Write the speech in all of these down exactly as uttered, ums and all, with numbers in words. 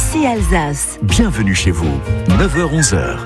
Ici Alsace. Bienvenue chez vous, neuf heures onze heures.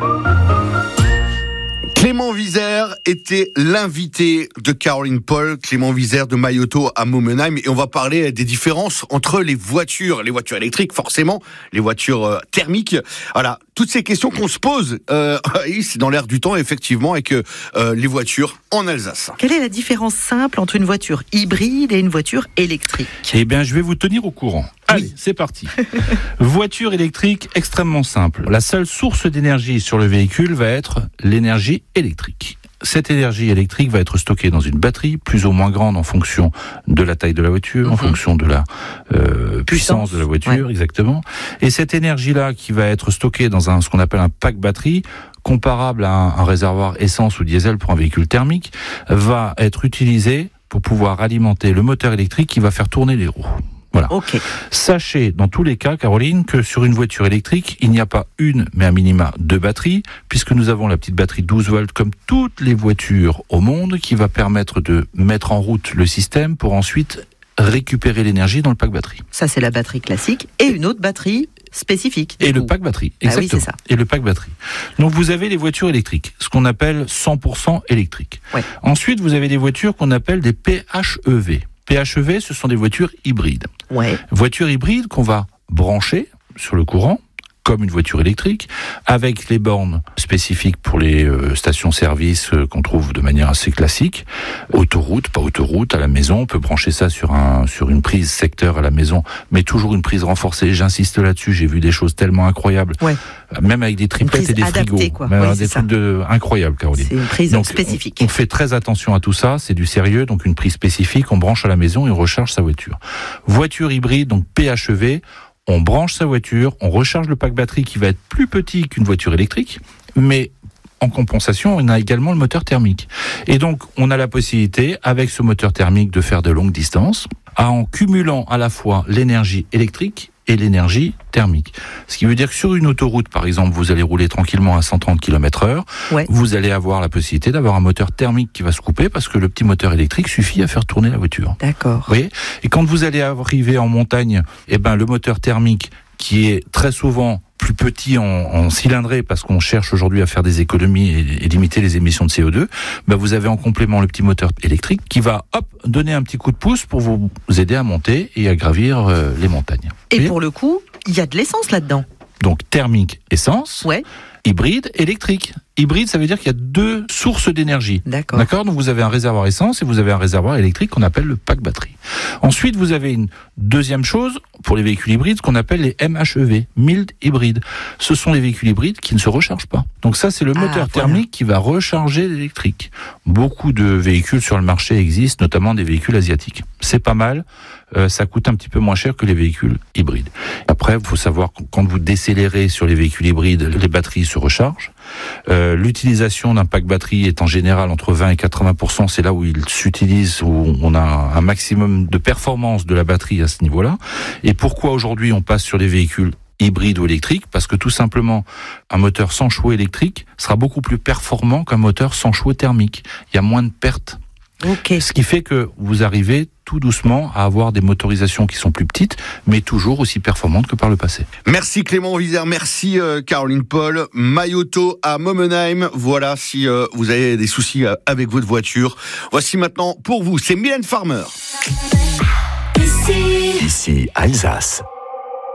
Clément Vizère était l'invité de Caroline Paul, Clément Vizère de Mayoto à Momenheim, et on va parler des différences entre les voitures, les voitures électriques forcément, les voitures euh, thermiques. Voilà, toutes ces questions qu'on se pose, euh, c'est dans l'air du temps effectivement, avec euh, les voitures en Alsace. Quelle est la différence simple entre une voiture hybride et une voiture électrique ? Eh bien, je vais vous tenir au courant. Allez, oui. C'est parti. Voiture électrique extrêmement simple. La seule source d'énergie sur le véhicule va être l'énergie électrique. Cette énergie électrique va être stockée dans une batterie, plus ou moins grande en fonction de la taille de la voiture, mmh. en fonction de la euh, puissance, puissance de la voiture, ouais. exactement. Et cette énergie-là qui va être stockée dans un, ce qu'on appelle un pack batterie, comparable à un, un réservoir essence ou diesel pour un véhicule thermique, va être utilisée pour pouvoir alimenter le moteur électrique qui va faire tourner les roues. Voilà. Okay. Sachez, dans tous les cas, Caroline, que sur une voiture électrique, il n'y a pas une, mais un minima deux batteries, puisque nous avons la petite batterie douze volts, comme toutes les voitures au monde, qui va permettre de mettre en route le système pour ensuite récupérer l'énergie dans le pack batterie. Ça, c'est la batterie classique. Et une autre batterie spécifique. Et le pack batterie, exactement. Ah oui, c'est ça. Et le pack batterie. Donc, vous avez les voitures électriques, ce qu'on appelle cent pour cent électriques. Ouais. Ensuite, vous avez des voitures qu'on appelle des P H E V. P H E V, ce sont des voitures hybrides. Ouais. Voitures hybrides qu'on va brancher sur le courant, comme une voiture électrique, avec les bornes spécifiques pour les euh, stations-service euh, qu'on trouve de manière assez classique. Autoroute, pas autoroute, à la maison, on peut brancher ça sur un sur une prise secteur à la maison, mais toujours une prise renforcée. J'insiste là-dessus, j'ai vu des choses tellement incroyables, ouais. même avec des triplettes et des frigos, quoi. Même oui, des trucs de, incroyables, Caroline. C'est une prise donc, spécifique. On, on fait très attention à tout ça, c'est du sérieux, donc une prise spécifique, on branche à la maison et on recharge sa voiture. Voiture hybride, donc P H E V, on branche sa voiture, on recharge le pack batterie qui va être plus petit qu'une voiture électrique, mais en compensation, on a également le moteur thermique. Et donc, on a la possibilité, avec ce moteur thermique, de faire de longues distances, en cumulant à la fois l'énergie électrique et l'énergie thermique. Ce qui veut dire que sur une autoroute, par exemple, vous allez rouler tranquillement à cent trente kilomètres heure, ouais. vous allez avoir la possibilité d'avoir un moteur thermique qui va se couper parce que le petit moteur électrique suffit à faire tourner la voiture. D'accord. Vous voyez ? Et quand vous allez arriver en montagne, eh ben, le moteur thermique, qui est très souvent plus petit en, en cylindrée parce qu'on cherche aujourd'hui à faire des économies et, et limiter les émissions de C O deux, ben vous avez en complément le petit moteur électrique qui va hop donner un petit coup de pouce pour vous aider à monter et à gravir euh, les montagnes. Et pour le coup, il y a de l'essence là-dedans. Donc thermique, essence, ouais. hybride, électrique. Hybride, ça veut dire qu'il y a deux sources d'énergie. D'accord. D'accord. Donc vous avez un réservoir essence et vous avez un réservoir électrique qu'on appelle le pack batterie. Ensuite, vous avez une deuxième chose pour les véhicules hybrides, ce qu'on appelle les M H E V, mild hybrides. Ce sont les véhicules hybrides qui ne se rechargent pas. Donc ça, c'est le moteur ah, thermique voilà. qui va recharger l'électrique. Beaucoup de véhicules sur le marché existent, notamment des véhicules asiatiques. C'est pas mal. Euh, ça coûte un petit peu moins cher que les véhicules hybrides. Après, il faut savoir que quand vous décélérez sur les véhicules hybrides, les batteries se rechargent. Euh, l'utilisation d'un pack batterie est en général entre vingt et quatre-vingts pour cent. C'est là où il s'utilise, où on a un maximum de performance de la batterie à ce niveau-là. Et pourquoi aujourd'hui on passe sur les véhicules hybrides ou électriques? Parce que tout simplement, un moteur sans chaud électrique sera beaucoup plus performant qu'un moteur sans chaud thermique. Il y a moins de pertes. Okay. Ce qui fait que vous arrivez tout doucement à avoir des motorisations qui sont plus petites, mais toujours aussi performantes que par le passé. Merci Clément Vizère, merci euh, Caroline Paul. Mayoto à Momenheim, voilà si euh, vous avez des soucis euh, avec votre voiture. Voici maintenant pour vous, c'est Mylène Farmer. Ici, Ici Alsace.